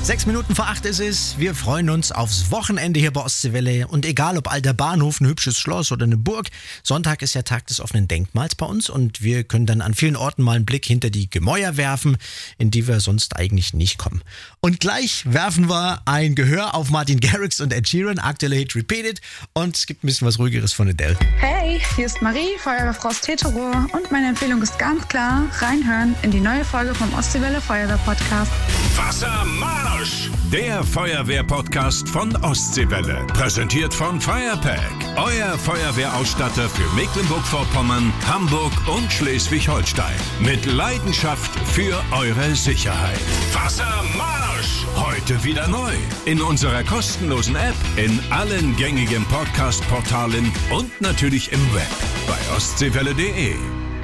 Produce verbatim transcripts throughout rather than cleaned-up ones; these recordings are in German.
Sechs Minuten vor acht ist es. Wir freuen uns aufs Wochenende hier bei Ostseewelle. Und egal ob alter Bahnhof, ein hübsches Schloss oder eine Burg, Sonntag ist ja Tag des offenen Denkmals bei uns. Und wir können dann an vielen Orten mal einen Blick hinter die Gemäuer werfen, in die wir sonst eigentlich nicht kommen. Und gleich werfen wir ein Gehör auf Martin Garrix und Ed Sheeran, aktuelle Hit Repeated. Und es gibt ein bisschen was Ruhigeres von Adele. Hey, hier ist Marie, Feuerwehrfrau aus Teterow. Und meine Empfehlung ist ganz klar, reinhören in die neue Folge vom Ostseewelle Feuerwehr-Podcast. Wassermarsch! Der Feuerwehr-Podcast von Ostseewelle. Präsentiert von Firepack. Euer Feuerwehrausstatter für Mecklenburg-Vorpommern, Hamburg und Schleswig-Holstein. Mit Leidenschaft für eure Sicherheit. Wassermarsch! Heute wieder neu. In unserer kostenlosen App, in allen gängigen Podcast-Portalen und natürlich im Web. Bei ostseewelle punkt de.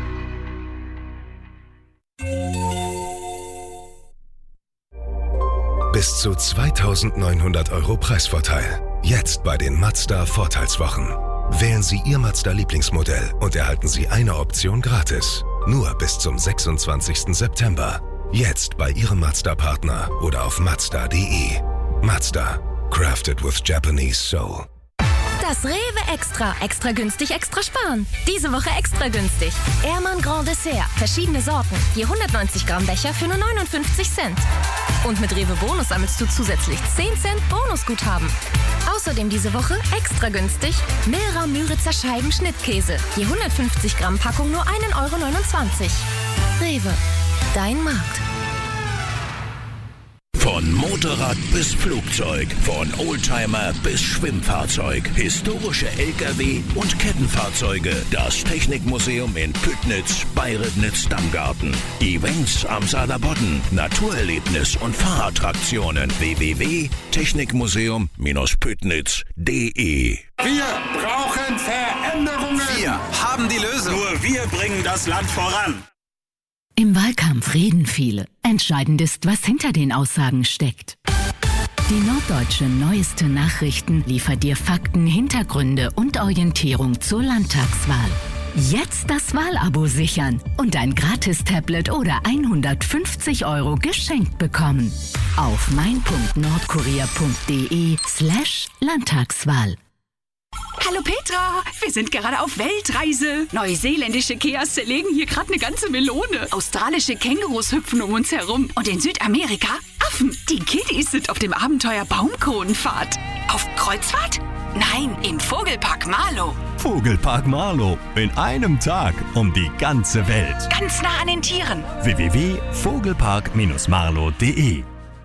Bis zu zweitausendneunhundert Euro Preisvorteil. Jetzt bei den Mazda Vorteilswochen. Wählen Sie Ihr Mazda-Lieblingsmodell und erhalten Sie eine Option gratis. Nur bis zum sechsundzwanzigsten September. Jetzt bei Ihrem Mazda-Partner oder auf mazda punkt de. Mazda. Crafted with Japanese soul. Das Rewe Extra. Extra günstig, extra sparen. Diese Woche extra günstig. Ehrmann Grand Dessert. Verschiedene Sorten. Je hundertneunzig Gramm Becher für nur neunundfünfzig Cent. Und mit Rewe Bonus sammelst du zusätzlich zehn Cent Bonusguthaben. Außerdem diese Woche extra günstig Milra Müritzer Scheiben Schnittkäse. Je hundertfünfzig Gramm Packung nur ein Euro neunundzwanzig. Rewe. Dein Markt. Von Motorrad bis Flugzeug, von Oldtimer bis Schwimmfahrzeug, historische L K W und Kettenfahrzeuge. Das Technikmuseum in Püttnitz bei Ribnitz-Damgarten. Events am Saarlandbodden, Naturerlebnis und Fahrattraktionen. w w w punkt technikmuseum Püttnitz punkt de. Wir brauchen Veränderungen. Wir haben die Lösung. Nur wir bringen das Land voran. Im Wahlkampf reden viele. Entscheidend ist, was hinter den Aussagen steckt. Die Norddeutsche Neueste Nachrichten liefert dir Fakten, Hintergründe und Orientierung zur Landtagswahl. Jetzt das Wahlabo sichern und ein Gratis-Tablet oder hundertfünfzig Euro geschenkt bekommen. Auf mein punkt nordkorea punkt de slash Landtagswahl. Hallo Petra, wir sind gerade auf Weltreise. Neuseeländische Keas zerlegen hier gerade eine ganze Melone. Australische Kängurus hüpfen um uns herum. Und in Südamerika Affen. Die Kiddies sind auf dem Abenteuer Baumkronenfahrt. Auf Kreuzfahrt? Nein, im Vogelpark Marlow. Vogelpark Marlow. In einem Tag um die ganze Welt. Ganz nah an den Tieren. w w w punkt vogelpark marlow punkt de.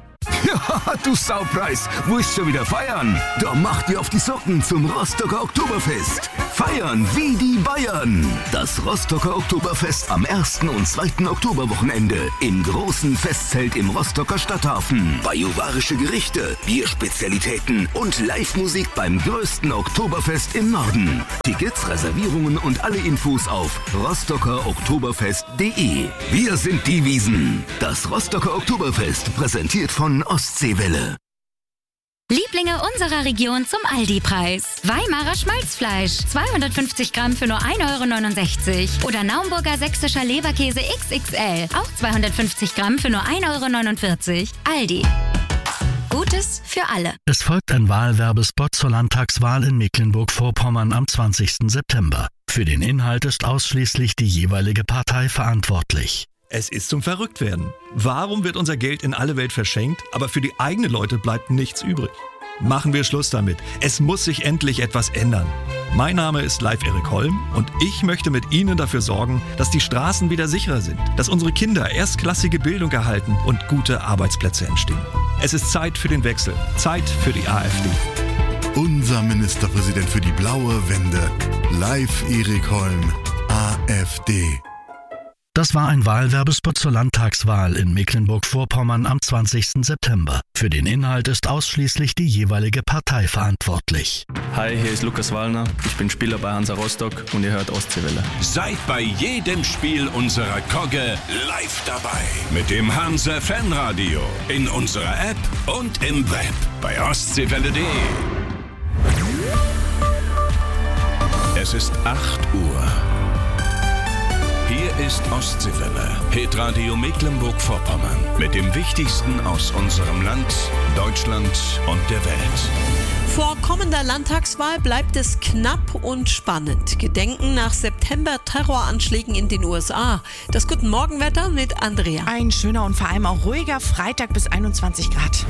Ja, du Saupreis, willst schon wieder feiern? Da mach dir auf die Socken zum Rostocker Oktoberfest. Feiern wie die Bayern. Das Rostocker Oktoberfest am ersten und zweiten Oktoberwochenende im großen Festzelt im Rostocker Stadthafen. Bajuwarische Gerichte, Bierspezialitäten und Live-Musik beim größten Oktoberfest im Norden. Tickets, Reservierungen und alle Infos auf rostocker oktoberfest punkt de. Wir sind die Wiesen. Das Rostocker Oktoberfest präsentiert von Ostseewelle. Lieblinge unserer Region zum Aldi-Preis. Weimarer Schmalzfleisch, zweihundertfünfzig Gramm für nur ein Euro neunundsechzig. Oder Naumburger sächsischer Leberkäse X X L, auch zweihundertfünfzig Gramm für nur ein Euro neunundvierzig. Aldi. Gutes für alle. Es folgt ein Wahlwerbespot zur Landtagswahl in Mecklenburg-Vorpommern am zwanzigsten September. Für den Inhalt ist ausschließlich die jeweilige Partei verantwortlich. Es ist zum Verrücktwerden. Warum wird unser Geld in alle Welt verschenkt, aber für die eigenen Leute bleibt nichts übrig? Machen wir Schluss damit. Es muss sich endlich etwas ändern. Mein Name ist Live Erik Holm und ich möchte mit Ihnen dafür sorgen, dass die Straßen wieder sicherer sind, dass unsere Kinder erstklassige Bildung erhalten und gute Arbeitsplätze entstehen. Es ist Zeit für den Wechsel, Zeit für die AfD. Unser Ministerpräsident für die blaue Wende, Live Erik Holm, AfD. Das war ein Wahlwerbespot zur Landtagswahl in Mecklenburg-Vorpommern am zwanzigsten September. Für den Inhalt ist ausschließlich die jeweilige Partei verantwortlich. Hi, hier ist Lukas Wallner. Ich bin Spieler bei Hansa Rostock und ihr hört Ostseewelle. Seid bei jedem Spiel unserer Kogge live dabei. Mit dem Hansa Fanradio, in unserer App und im Web bei ostseewelle punkt de. Es ist acht Uhr. Hier ist Ostseewelle, Hitradio Mecklenburg-Vorpommern. Mit dem Wichtigsten aus unserem Land, Deutschland und der Welt. Vor kommender Landtagswahl bleibt es knapp und spannend. Gedenken nach September-Terroranschlägen in den U S A. Das Guten Morgenwetter mit Andrea. Ein schöner und vor allem auch ruhiger Freitag bis einundzwanzig Grad.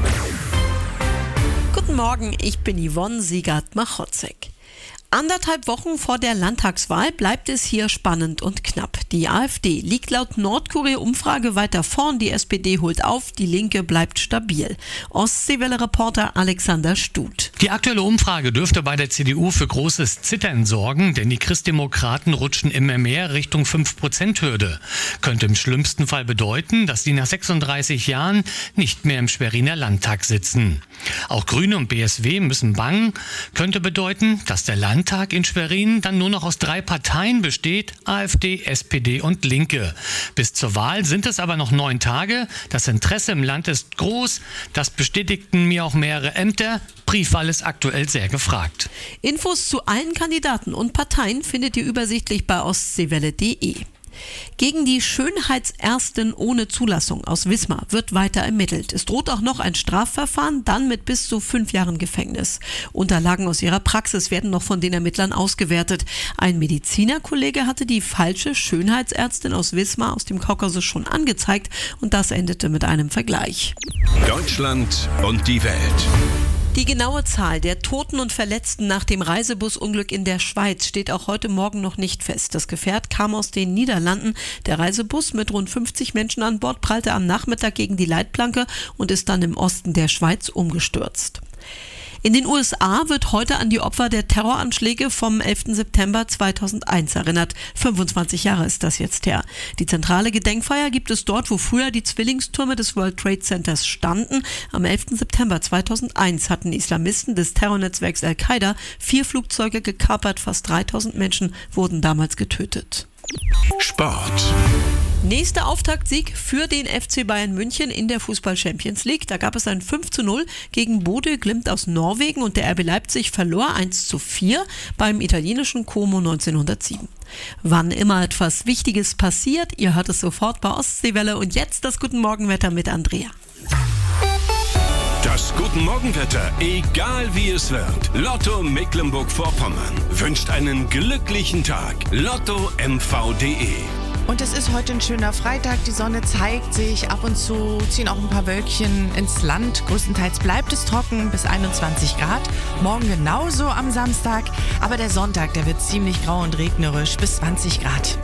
Guten Morgen, ich bin Yvonne Siegert-Machotzek. Anderthalb Wochen vor der Landtagswahl bleibt es hier spannend und knapp. Die AfD liegt laut Nordkorea-Umfrage weiter vorn, die S P D holt auf, die Linke bleibt stabil. Ostseewelle-Reporter Alexander Stut. Die aktuelle Umfrage dürfte bei der C D U für großes Zittern sorgen, denn die Christdemokraten rutschen immer mehr Richtung fünf Prozent Hürde. Könnte im schlimmsten Fall bedeuten, dass die nach sechsunddreißig Jahren nicht mehr im Schweriner Landtag sitzen. Auch Grüne und B S W müssen bangen, könnte bedeuten, dass der Landtag Landtag in Schwerin dann nur noch aus drei Parteien besteht, AfD, S P D und Linke. Bis zur Wahl sind es aber noch neun Tage. Das Interesse im Land ist groß. Das bestätigten mir auch mehrere Ämter. Briefwahl ist aktuell sehr gefragt. Infos zu allen Kandidaten und Parteien findet ihr übersichtlich bei ostseewelle punkt de. Gegen die Schönheitsärztin ohne Zulassung aus Wismar wird weiter ermittelt. Es droht auch noch ein Strafverfahren, dann mit bis zu fünf Jahren Gefängnis. Unterlagen aus ihrer Praxis werden noch von den Ermittlern ausgewertet. Ein Medizinerkollege hatte die falsche Schönheitsärztin aus Wismar aus dem Kaukasus schon angezeigt und das endete mit einem Vergleich. Deutschland und die Welt. Die genaue Zahl der Toten und Verletzten nach dem Reisebusunglück in der Schweiz steht auch heute Morgen noch nicht fest. Das Gefährt kam aus den Niederlanden. Der Reisebus mit rund fünfzig Menschen an Bord prallte am Nachmittag gegen die Leitplanke und ist dann im Osten der Schweiz umgestürzt. In den U S A wird heute an die Opfer der Terroranschläge vom elften September zweitausendeins erinnert. fünfundzwanzig Jahre ist das jetzt her. Die zentrale Gedenkfeier gibt es dort, wo früher die Zwillingstürme des World Trade Centers standen. Am elften September zweitausendeins hatten Islamisten des Terrornetzwerks Al-Qaida vier Flugzeuge gekapert. Fast dreitausend Menschen wurden damals getötet. Sport. Nächster Auftaktsieg für den F C Bayern München in der Fußball-Champions League. Da gab es ein fünf zu null gegen Bodø Glimt aus Norwegen und der R B Leipzig verlor eins zu vier beim italienischen Como neunzehnhundertsieben. Wann immer etwas Wichtiges passiert, ihr hört es sofort bei Ostseewelle und jetzt das Guten Morgenwetter mit Andrea. Das Guten Morgenwetter, egal wie es wird. Lotto Mecklenburg-Vorpommern wünscht einen glücklichen Tag. Lotto M V punkt de. Und es ist heute ein schöner Freitag, die Sonne zeigt sich, ab und zu ziehen auch ein paar Wölkchen ins Land. Größtenteils bleibt es trocken bis einundzwanzig Grad. Morgen genauso am Samstag, aber der Sonntag, der wird ziemlich grau und regnerisch bis zwanzig Grad.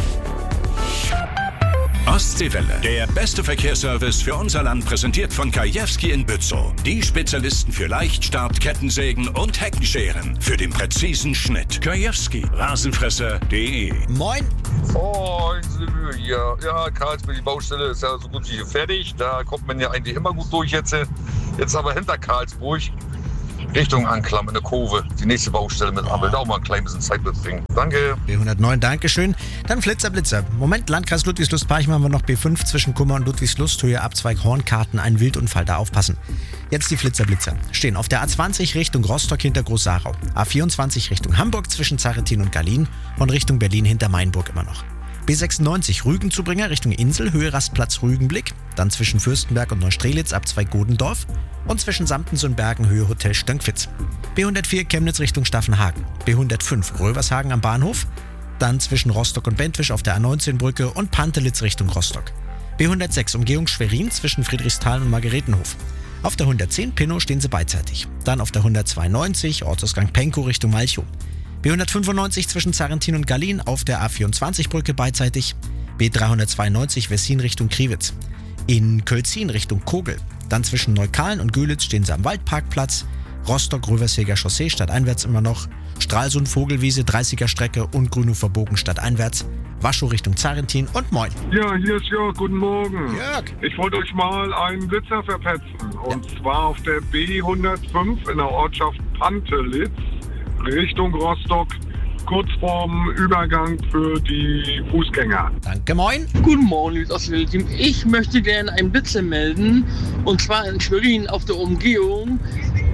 Ostseewelle, der beste Verkehrsservice für unser Land, präsentiert von Kajewski in Bützow. Die Spezialisten für Leichtstart, Kettensägen und Heckenscheren für den präzisen Schnitt. Kajewski, Rasenfresser punkt de. Moin. Moin, ja, ja, Karlsruhe, die Baustelle ist ja so gut wie fertig. Da kommt man ja eigentlich immer gut durch jetzt. Jetzt aber hinter Karlsruhe, Richtung Anklam in der Kurve. Die nächste Baustelle mit Ampel. Da auch mal ein klein bisschen Zeit mitbringen. Danke. B hundertneun, Dankeschön. Dann Flitzer, Blitzer. Moment, Landkreis Ludwigslust-Parchim haben wir noch B fünf zwischen Kummer und Ludwigslust. Höhe Abzweig Hornkarten, ein Wildunfall, da aufpassen. Jetzt die Flitzer, Blitzer. Stehen auf der A zwanzig Richtung Rostock hinter Groß-Sarau. A vierundzwanzig Richtung Hamburg zwischen Zarrentin und Gallien und Richtung Berlin hinter Mainburg immer noch. B sechsundneunzig Rügenzubringer Richtung Insel, Höhe Rastplatz Rügenblick, dann zwischen Fürstenberg und Neustrelitz Abzweig Godendorf und zwischen Samtens und Bergen Höhe Hotel Stönckwitz. B hundertvier Chemnitz Richtung Staffenhagen, B hundertfünf Rövershagen am Bahnhof, dann zwischen Rostock und Bentwisch auf der A neunzehn Brücke und Pantelitz Richtung Rostock. B hundertsechs Umgehung Schwerin zwischen Friedrichsthal und Margaretenhof. Auf der hundertzehn Pinnow stehen sie beidseitig. Dann auf der hundertzweiundneunzig Ortsausgang Penkow Richtung Malchow. B hundertfünfundneunzig zwischen Zarrentin und Gallien auf der A vierundzwanzig Brücke beidseitig. B dreihundertzweiundneunzig Wessin Richtung Kriwitz. In Kölzin Richtung Kogel. Dann zwischen Neukalen und Gülitz stehen sie am Waldparkplatz. Rostock-Röversheger Chaussee stadteinwärts immer noch. Stralsund-Vogelwiese dreißiger Strecke und Grünhofer Bogen stadteinwärts. Waschow Richtung Zarrentin und moin. Ja, hier ist Jörg, guten Morgen. Jörg. Ich wollte euch mal einen Blitzer verpetzen. Und ja. zwar auf der B hundertfünf in der Ortschaft Pantelitz Richtung Rostock, kurz vorm Übergang für die Fußgänger. Danke, moin. Guten Morgen, liebes Ostseewelle-Team. Ich möchte gerne einen Blitzer melden, und zwar in Schwerin auf der Umgehung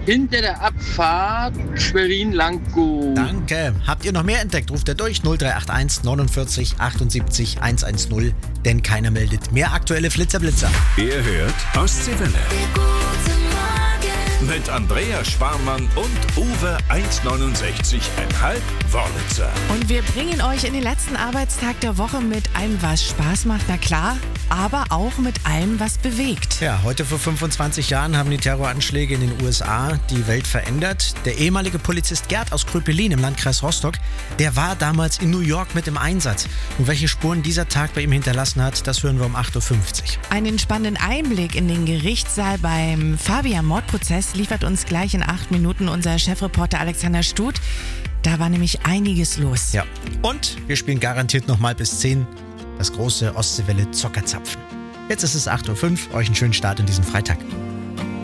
hinter der Abfahrt Schwerin-Langgut. Danke. Habt ihr noch mehr entdeckt? Ruft ihr durch null drei acht eins neunundvierzig achtundsiebzig hundertzehn, denn keiner meldet mehr aktuelle Flitzer-Blitzer. Ihr hört Ostseewelle. Mit Andrea Sparmann und Uwe eins Komma neunundsechzig Komma fünf Wörlitzer. Und wir bringen euch in den letzten Arbeitstag der Woche mit allem, was Spaß macht, na klar, aber auch mit allem, was bewegt. Ja, heute vor fünfundzwanzig Jahren haben die Terroranschläge in den U S A die Welt verändert. Der ehemalige Polizist Gerd aus Kröpelin im Landkreis Rostock, der war damals in New York mit im Einsatz. Und welche Spuren dieser Tag bei ihm hinterlassen hat, das hören wir um acht Uhr fünfzig. Einen spannenden Einblick in den Gerichtssaal beim Fabian-Mordprozess liefert uns gleich in acht Minuten unser Chefreporter Alexander Stut. Da war nämlich einiges los. Ja, und wir spielen garantiert nochmal bis zehn das große Ostseewelle Zockerzapfen. Jetzt ist es acht Uhr fünf, euch einen schönen Start in diesen Freitag.